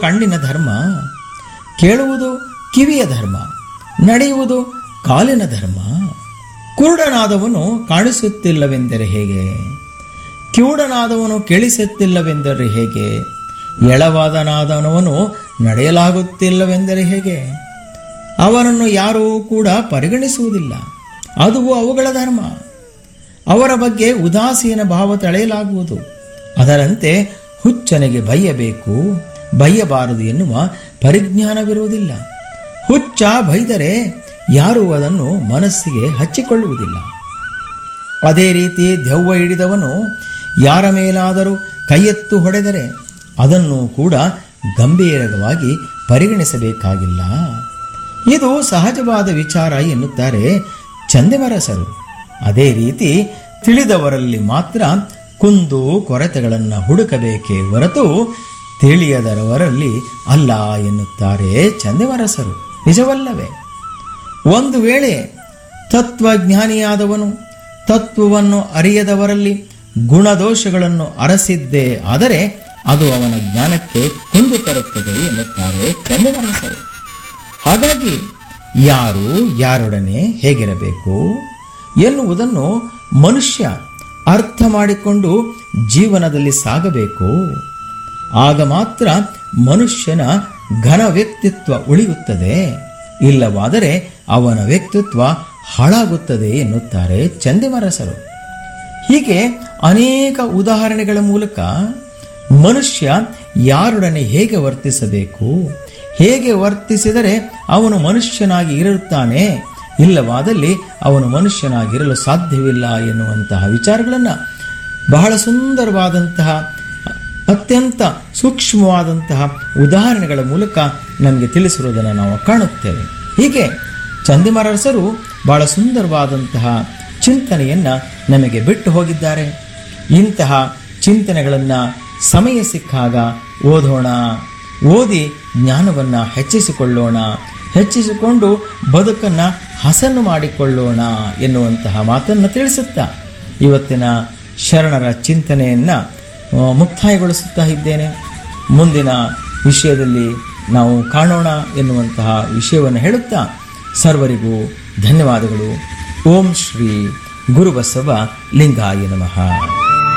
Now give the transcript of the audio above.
ಕಣ್ಣಿನ ಧರ್ಮ, ಕೇಳುವುದು ಕಿವಿಯ ಧರ್ಮ, ನಡೆಯುವುದು ಕಾಲಿನ ಧರ್ಮ. ಕುರುಡನಾದವನು ಕಾಣಿಸುತ್ತಿಲ್ಲವೆಂದರೆ ಹೇಗೆ? ಕಿವುಡನಾದವನು ಕೇಳಿಸುತ್ತಿಲ್ಲವೆಂದರೆ ಹೇಗೆ? ಎಳವಾದನಾದವನು ನಡೆಯಲಾಗುತ್ತಿಲ್ಲವೆಂದರೆ ಹೇಗೆ? ಅವನನ್ನು ಯಾರೂ ಕೂಡ ಪರಿಗಣಿಸುವುದಿಲ್ಲ. ಅದು ಅವುಗಳ ಧರ್ಮ. ಅವರ ಬಗ್ಗೆ ಉದಾಸೀನ ಭಾವ ತಳೆಯಲಾಗುವುದು. ಅದರಂತೆ ಹುಚ್ಚನಿಗೆ ಬಯ್ಯಬೇಕು, ಬಯ್ಯಬಾರದು ಎನ್ನುವ ಪರಿಜ್ಞಾನವಿರುವುದಿಲ್ಲ. ಹುಚ್ಚ ಬೈದರೆ ಯಾರೂ ಅದನ್ನು ಮನಸ್ಸಿಗೆ ಹಚ್ಚಿಕೊಳ್ಳುವುದಿಲ್ಲ. ಅದೇ ರೀತಿ ದೆವ್ವ ಹಿಡಿದವನು ಯಾರ ಮೇಲಾದರೂ ಕೈಯೆತ್ತು ಹೊಡೆದರೆ ಅದನ್ನು ಕೂಡ ಗಂಭೀರವಾಗಿ ಪರಿಗಣಿಸಬೇಕಾಗಿಲ್ಲ. ಇದು ಸಹಜವಾದ ವಿಚಾರ ಎನ್ನುತ್ತಾರೆ ಚಂದಿಮರಸರು. ಅದೇ ರೀತಿ ತಿಳಿದವರಲ್ಲಿ ಮಾತ್ರ ಕುಂದು ಕೊರತೆಗಳನ್ನು ಹುಡುಕಬೇಕೇ ಹೊರತು ತಿಳಿಯದವರಲ್ಲಿ ಅಲ್ಲ ಎನ್ನುತ್ತಾರೆ ಚಂದಿಮರಸರು. ನಿಜವಲ್ಲವೇ? ಒಂದು ವೇಳೆ ತತ್ವಜ್ಞಾನಿಯಾದವನು ತತ್ವವನ್ನು ಅರಿಯದವರಲ್ಲಿ ಗುಣದೋಷಗಳನ್ನು ಅರಸಿದ್ದೇ ಆದರೆ ಅದು ಅವನ ಜ್ಞಾನಕ್ಕೆ ಕುಂದು ತರುತ್ತದೆ ಎನ್ನುತ್ತಾರೆ ಚಂದಿಮರಸರು. ಹಾಗಾಗಿ ಯಾರು ಯಾರೊಡನೆ ಹೇಗಿರಬೇಕು ಎನ್ನುವುದನ್ನು ಮನುಷ್ಯ ಅರ್ಥ ಮಾಡಿಕೊಂಡು ಜೀವನದಲ್ಲಿ ಸಾಗಬೇಕು. ಆಗ ಮಾತ್ರ ಮನುಷ್ಯನ ಘನ ವ್ಯಕ್ತಿತ್ವ ಉಳಿಯುತ್ತದೆ. ಇಲ್ಲವಾದರೆ ಅವನ ವ್ಯಕ್ತಿತ್ವ ಹಾಳಾಗುತ್ತದೆ ಎನ್ನುತ್ತಾರೆ ಚಂದಿಮರಸರು. ಹೀಗೆ ಅನೇಕ ಉದಾಹರಣೆಗಳ ಮೂಲಕ ಮನುಷ್ಯ ಯಾರೊಡನೆ ಹೇಗೆ ವರ್ತಿಸಬೇಕು, ಹೇಗೆ ವರ್ತಿಸಿದರೆ ಅವನು ಮನುಷ್ಯನಾಗಿ ಇರುತ್ತಾನೆ, ಇಲ್ಲವಾದಲ್ಲಿ ಅವನು ಮನುಷ್ಯನಾಗಿರಲು ಸಾಧ್ಯವಿಲ್ಲ ಎನ್ನುವಂತಹ ವಿಚಾರಗಳನ್ನು ಬಹಳ ಸುಂದರವಾದಂತಹ ಅತ್ಯಂತ ಸೂಕ್ಷ್ಮವಾದಂತಹ ಉದಾಹರಣೆಗಳ ಮೂಲಕ ನಮಗೆ ತಿಳಿಸಿರುವುದನ್ನು ನಾವು ಕಾಣುತ್ತೇವೆ. ಹೀಗೆ ಚಂದಿಮರಸರು ಬಹಳ ಸುಂದರವಾದಂತಹ ಚಿಂತನೆಯನ್ನು ನಮಗೆ ಬಿಟ್ಟು ಹೋಗಿದ್ದಾರೆ. ಇಂತಹ ಚಿಂತನೆಗಳನ್ನು ಸಮಯ ಸಿಕ್ಕಾಗ ಓದೋಣ, ಓದಿ ಜ್ಞಾನವನ್ನು ಹೆಚ್ಚಿಸಿಕೊಂಡು ಬದುಕನ್ನು ಹಸನು ಮಾಡಿಕೊಳ್ಳೋಣ ಎನ್ನುವಂತಹ ಮಾತನ್ನು ತಿಳಿಸುತ್ತಾ ಇವತ್ತಿನ ಶರಣರ ಚಿಂತನೆಯನ್ನು ಮುಕ್ತಾಯಗೊಳಿಸುತ್ತಾ ಇದ್ದೇನೆ. ಮುಂದಿನ ವಿಷಯದಲ್ಲಿ ನಾವು ಕಾಣೋಣ ಎನ್ನುವಂತಹ ವಿಷಯವನ್ನು ಹೇಳುತ್ತಾ ಸರ್ವರಿಗೂ ಧನ್ಯವಾದಗಳು. ಓಂ ಶ್ರೀ ಗುರುಬಸವ ಲಿಂಗಾಯ ನಮಃ.